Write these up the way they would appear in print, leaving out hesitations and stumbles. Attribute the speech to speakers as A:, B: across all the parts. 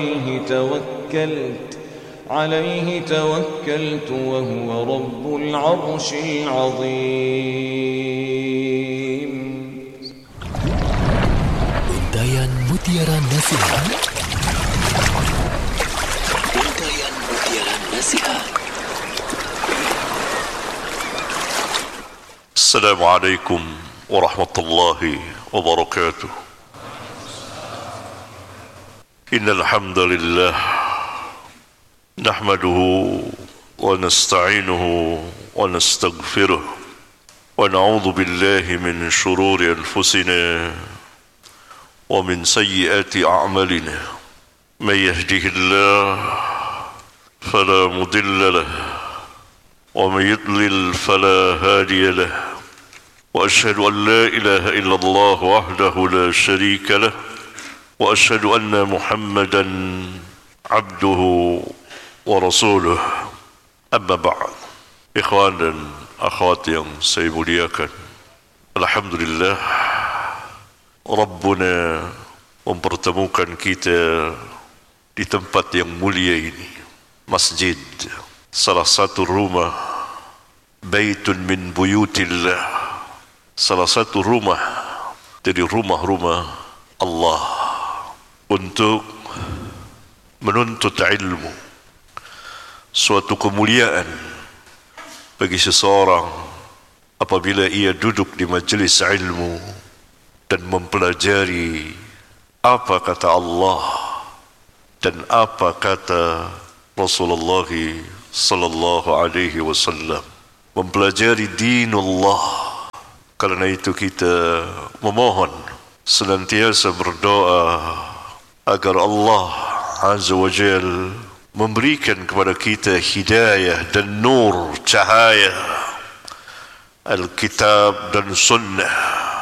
A: عليه توكلت وهو رب العرش العظيم.
B: Untayan Mutiara Nasihat. Untayan Mutiara Nasihat.
C: Assalamualaikum warahmatullahi wabarakatuh. Innal hamdalillah nahmaduhu wa nasta'inuhu wa nastaghfiruh wa na'udzu billahi min shururi anfusina wa min sayyiati a'malina. May yahdihillahu fala mudilla lahu wa may yudlil fala hadiya lahu. Wa ashhadu an la ilaha illallah wahdahu la sharika lahu wa ashhadu anna Muhammadan abduhu wa rasuluh. Amma ba'd. Ikhwan dan akhwat yang saya muliakan, alhamdulillah Rabbuna mempertemukan kita di tempat yang mulia ini, masjid, salah satu rumah, baitun min buyutillah, salah satu rumah dari rumah-rumah Allah, untuk menuntut ilmu. Suatu kemuliaan bagi seseorang apabila ia duduk di majlis ilmu dan mempelajari apa kata Allah dan apa kata Rasulullah sallallahu alaihi wasallam, mempelajari dinullah. Karena itu kita memohon, senantiasa berdoa agar Allah Azza wa Jal memberikan kepada kita hidayah dan nur, cahaya Alkitab dan Sunnah,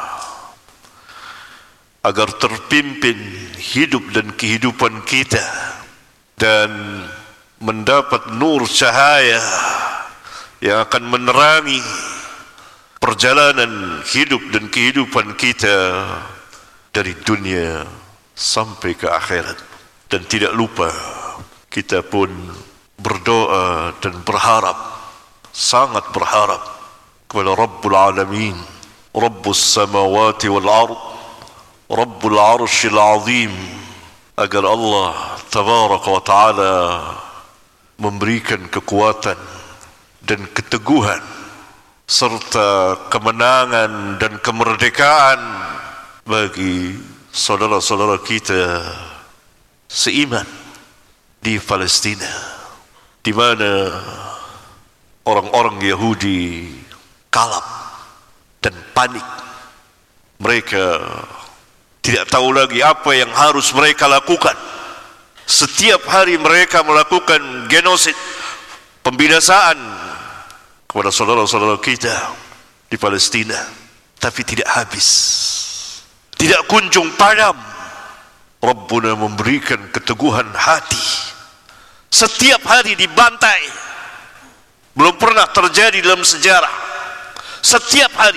C: agar terpimpin hidup dan kehidupan kita dan mendapat nur cahaya yang akan menerangi perjalanan hidup dan kehidupan kita dari dunia sampai ke akhirat. Dan tidak lupa, kita pun berdoa dan berharap, sangat berharap kepada Rabbul Alamin, Rabbus Samawati wal Ard, Rabbul Arshil Azim, agar Allah Tabaraka wa Ta'ala memberikan kekuatan dan keteguhan serta kemenangan dan kemerdekaan bagi saudara-saudara kita seiman di Palestina, di mana orang-orang Yahudi kalap dan panik. Mereka tidak tahu lagi apa yang harus mereka lakukan. Setiap hari mereka melakukan genosid, pembinasaan kepada saudara-saudara kita di Palestina, tapi tidak habis, tidak kunjung padam. Rabbuna memberikan keteguhan hati. Setiap hari dibantai, belum pernah terjadi dalam sejarah. Setiap hari,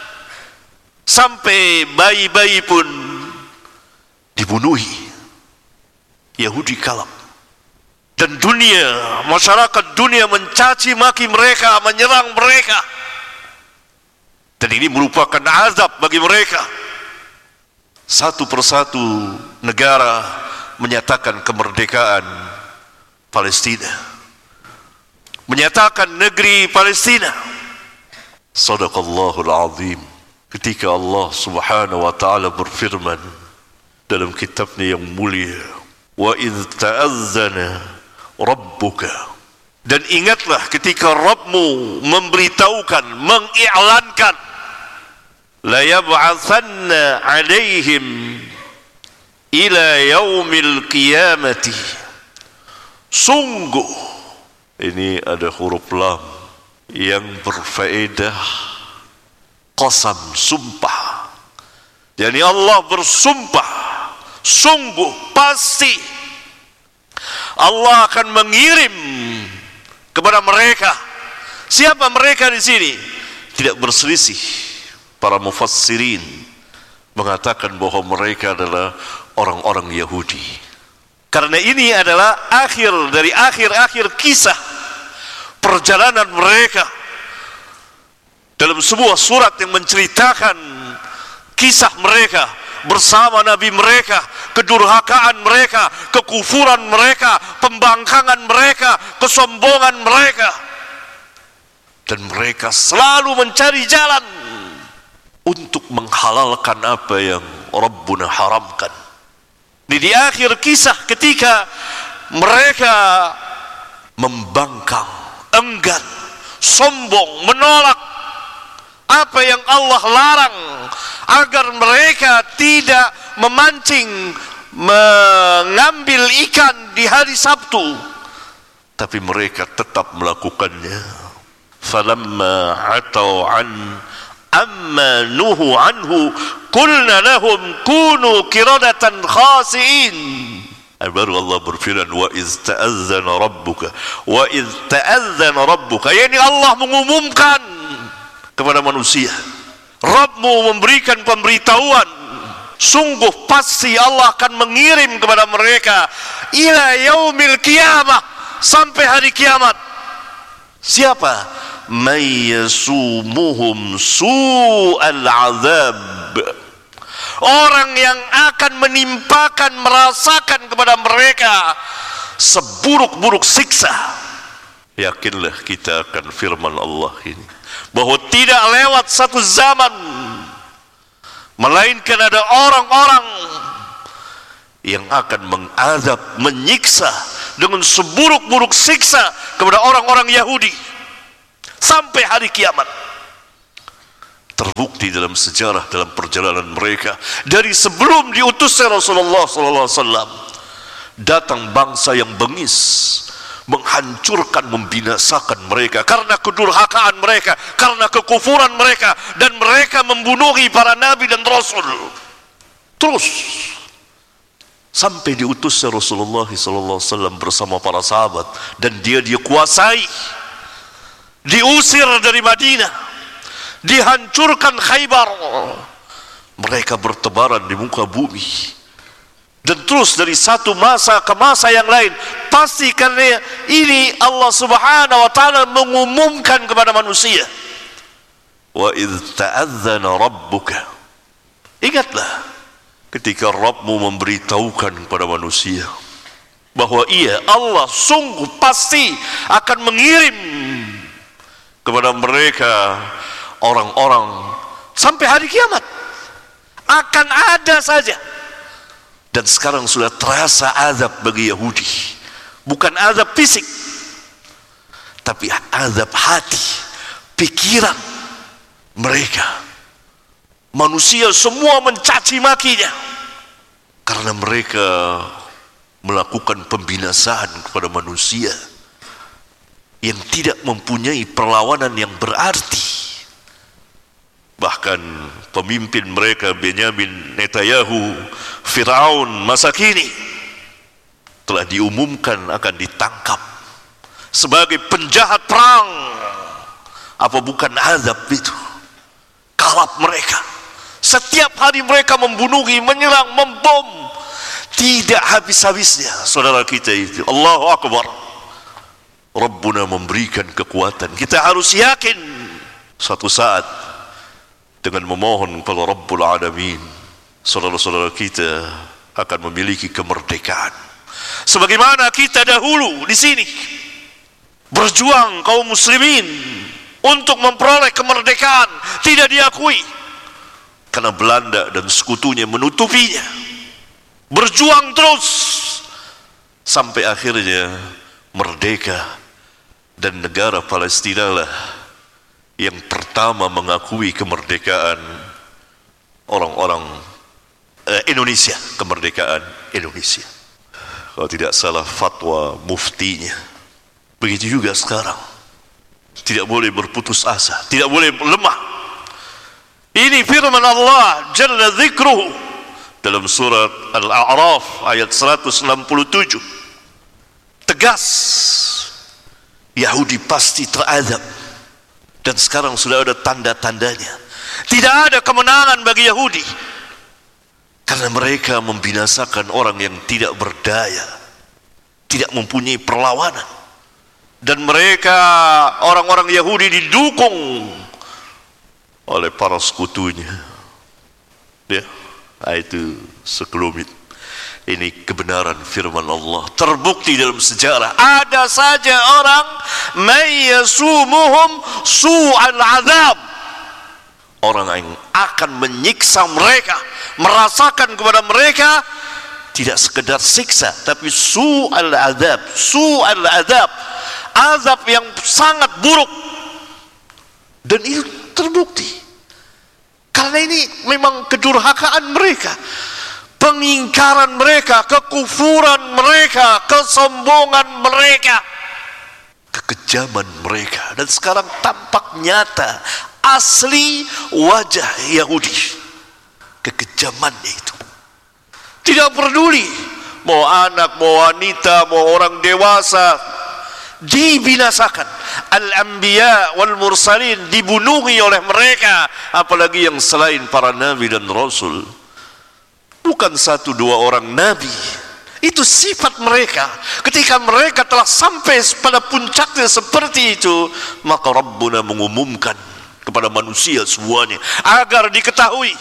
C: sampai bayi-bayi pun dibunuhi. Yahudi kalap. Dan dunia, masyarakat dunia mencaci maki mereka, menyerang mereka. Dan ini merupakan azab bagi mereka. Satu persatu negara menyatakan kemerdekaan Palestina, menyatakan negeri Palestina. Sadaqallahul azim. Ketika Allah Subhanahu wa ta'ala berfirman dalam kitabnya yang mulia, wa idh ta'azzana rabbuka, dan ingatlah ketika Rabbmu memberitahukan, mengiklankan, la yab'atsanna 'alaihim ila yaumil qiyamati. Sungguh, ini ada huruf lam yang berfaedah qasam, sumpah. Yani Allah bersumpah, sungguh, pasti Allah akan mengirim kepada mereka. Siapa mereka di sini? Tidak berselisih. Para mufassirin mengatakan bahwa mereka adalah orang-orang Yahudi. Karena ini adalah akhir dari akhir-akhir kisah perjalanan mereka dalam sebuah surat yang menceritakan kisah mereka bersama Nabi mereka, kedurhakaan mereka, kekufuran mereka, pembangkangan mereka, kesombongan mereka. Dan mereka selalu mencari jalan untuk menghalalkan apa yang Rabbuna haramkan. Di akhir kisah ketika mereka membangkang, enggan, sombong, menolak apa yang Allah larang, agar mereka tidak memancing, mengambil ikan di hari Sabtu, tapi mereka tetap melakukannya. Falamma atau an amma nuhu anhu qulna lahum kunu qiradatan khasiin. Baru Allah berfirman, wa iz ta'azzana rabbuka, yakni Allah mengumumkan kepada manusia, Rabbmu memberikan pemberitahuan, sungguh pasti Allah akan mengirim kepada mereka ila yaumil qiyamah, sampai hari kiamat. Siapa? May yasumuhum su'al azab, orang yang akan menimpakan, merasakan kepada mereka seburuk-buruk siksa. Yakinlah kita akan firman Allah ini, bahwa tidak lewat satu zaman melainkan ada orang-orang yang akan mengazab, menyiksa dengan seburuk-buruk siksa kepada orang-orang Yahudi sampai hari kiamat. Terbukti dalam sejarah, dalam perjalanan mereka dari sebelum diutusnya Rasulullah SAW, datang bangsa yang bengis, menghancurkan, membinasakan mereka karena kedurhakaan mereka, karena kekufuran mereka, dan mereka membunuhi para nabi dan rasul. Terus sampai diutusnya Rasulullah SAW bersama para sahabat, dan dia kuasai, diusir dari Madinah, dihancurkan Khaybar, mereka bertebaran di muka bumi. Dan terus dari satu masa ke masa yang lain, pasti karena ini Allah Subhanahu wa taala mengumumkan kepada manusia, wa idz ta'adzana rabbuka, ingatlah ketika Rabbmu memberitahukan kepada manusia bahwa ia Allah sungguh pasti akan mengirim kepada mereka orang-orang sampai hari kiamat, akan ada saja. Dan sekarang sudah terasa azab bagi Yahudi, bukan azab fisik, tapi azab hati, pikiran mereka. Manusia semua mencaci makinya karena mereka melakukan pembinasaan kepada manusia yang tidak mempunyai perlawanan yang berarti. Bahkan pemimpin mereka Benyamin Netanyahu, Firaun masa kini, telah diumumkan akan ditangkap sebagai penjahat perang. Apa bukan azab itu? Kalap mereka, setiap hari mereka membunuhi, menyerang, membom, tidak habis-habisnya. Saudara kita itu, Allahu Akbar, Rabbuna memberikan kekuatan. Kita harus yakin suatu saat dengan memohon kepada Rabbul Alamin, saudara-saudara kita akan memiliki kemerdekaan. Sebagaimana kita dahulu di sini berjuang kaum muslimin untuk memperoleh kemerdekaan, tidak diakui karena Belanda dan sekutunya menutupinya. Berjuang terus sampai akhirnya merdeka, dan negara Palestina lah yang pertama mengakui kemerdekaan orang-orang Indonesia, kemerdekaan Indonesia. Kalau tidak salah fatwa muftinya. Begitu juga sekarang, tidak boleh berputus asa, tidak boleh lemah. Ini firman Allah Jalla Dzikruhu dalam surat Al-A'raf ayat 167. Tegas, Yahudi pasti terazab. Dan sekarang sudah ada tanda-tandanya. Tidak ada kemenangan bagi Yahudi, karena mereka membinasakan orang yang tidak berdaya. tidak mempunyai perlawanan. Dan mereka, orang-orang Yahudi, didukung oleh para sekutunya. Ya, itu sekelumit. Ini kebenaran firman Allah, terbukti dalam sejarah. Ada saja orang mayyasumuhum su'al azab, orang yang akan menyiksa mereka, merasakan kepada mereka tidak sekedar siksa, tapi su'al azab, su'al azab, azab yang sangat buruk. Dan itu terbukti karena ini memang kedurhakaan mereka, pengingkaran mereka, kekufuran mereka, kesombongan mereka, kekejaman mereka. Dan sekarang tampak nyata asli wajah Yahudi, kekejamannya itu. Tidak peduli mau anak, mau wanita, mau orang dewasa, dibinasakan. Al-anbiya wal mursalin dibunuhi oleh mereka, apalagi yang selain para nabi dan rasul. Bukan satu dua orang nabi. Itu sifat mereka. Ketika mereka telah sampai pada puncaknya seperti itu, maka Rabbuna mengumumkan kepada manusia semuanya agar diketahui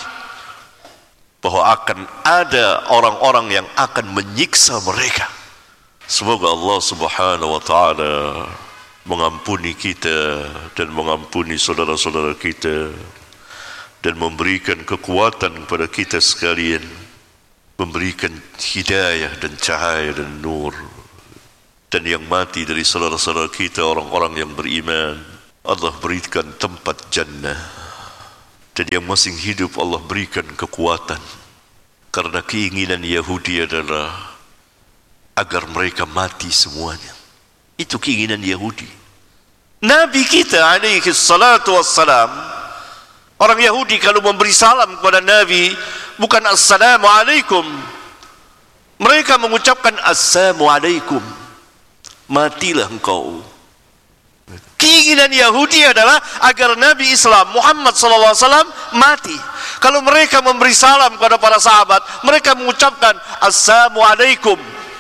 C: bahwa akan ada orang-orang yang akan menyiksa mereka. Semoga Allah Subhanahu wa taala mengampuni kita dan mengampuni saudara-saudara kita dan memberikan kekuatan kepada kita sekalian, memberikan hidayah dan cahaya dan nur. Dan yang mati dari saudara-saudara kita, orang-orang yang beriman, Allah berikan tempat jannah. Dan yang masih hidup Allah berikan kekuatan. Karena keinginan Yahudi adalah agar mereka mati semuanya. Itu keinginan Yahudi. Nabi kita alaihi salatu wassalam, orang Yahudi kalau memberi salam kepada Nabi, bukan assalamualaikum, mereka mengucapkan assalamualaikum, matilah engkau. Keinginan Yahudi adalah agar Nabi Islam Muhammad SAW mati. Kalau mereka memberi salam kepada para sahabat, mereka mengucapkan assalamualaikum,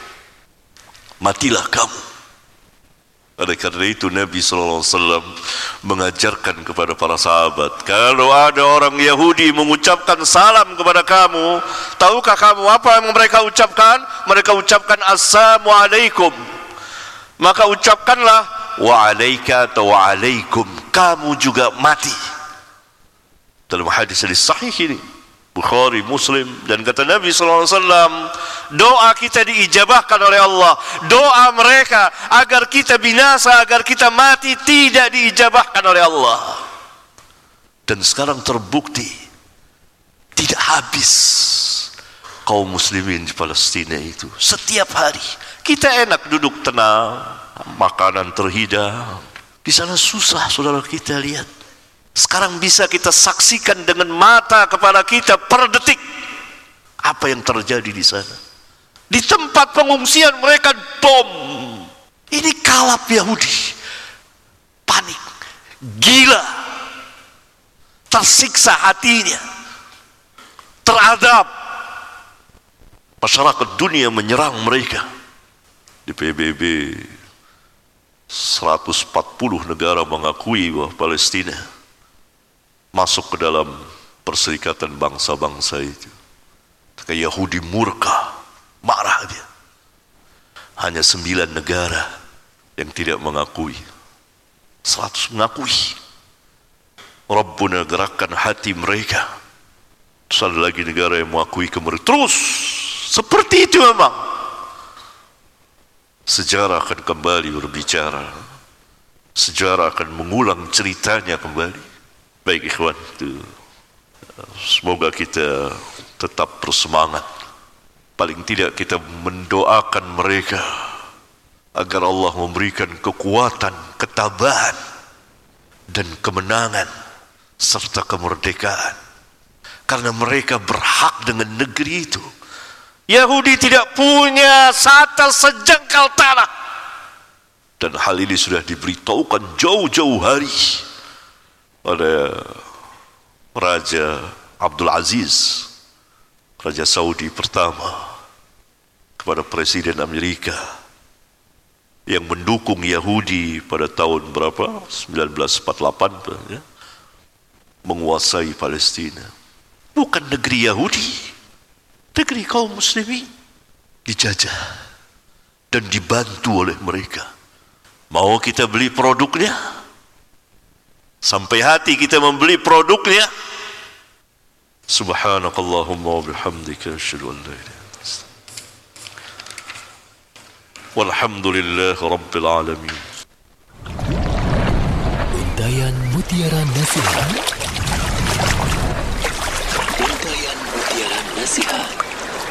C: matilah kamu. Oleh karena itu Nabi SAW mengajarkan kepada para sahabat, kalau ada orang Yahudi mengucapkan salam kepada kamu, tahukah kamu apa yang mereka ucapkan? Mereka ucapkan assalamualaikum. Maka ucapkanlah wa'alaika atau wa'alaikum, kamu juga mati. Dalam hadis sahih ini, Bukhari, Muslim, dan kata Nabi SAW, doa kita diijabahkan oleh Allah. Doa mereka agar kita binasa, agar kita mati, tidak diijabahkan oleh Allah. Dan sekarang terbukti tidak habis kaum muslimin di Palestina itu. Setiap hari kita enak duduk tenang, makanan terhidang. Di sana susah, saudara kita lihat. Sekarang bisa kita saksikan dengan mata kepala kita per detik apa yang terjadi di sana. Di tempat pengungsian mereka bom. Ini kalap Yahudi, panik, gila, tersiksa hatinya, teradab. Masyarakat dunia menyerang mereka. Di PBB 140 negara mengakui bahwa Palestina masuk ke dalam perserikatan bangsa-bangsa itu. Ketika Yahudi murka, marah dia. Hanya 9 negara yang tidak mengakui. 100 mengakui. Rabbuna gerakkan hati mereka. Terus ada lagi negara yang mengakui kemerdekaan. Terus seperti itu memang. Sejarah akan kembali berbicara. Sejarah akan mengulang ceritanya kembali. Baik ikhwan, semoga kita tetap bersemangat. Paling tidak kita mendoakan mereka agar Allah memberikan kekuatan, ketabahan dan kemenangan serta kemerdekaan. Karena mereka berhak dengan negeri itu. Yahudi tidak punya seatas sejengkal tanah. Dan hal ini sudah diberitahukan jauh-jauh hari oleh Raja Abdul Aziz, Raja Saudi pertama, kepada Presiden Amerika yang mendukung Yahudi pada tahun berapa? 1948 ya, menguasai Palestina. Bukan negeri Yahudi, negeri kaum muslimin dijajah dan dibantu oleh mereka. Mau kita beli produknya? Sampai hati kita membeli produknya? Subhanakallahumma wa bihamdika asyhadu an la ilaha illa anta astaghfiruka walhamdulillahi rabbil alamin.
B: Untayan Mutiara Nasihat. Untayan Mutiara Nasihat.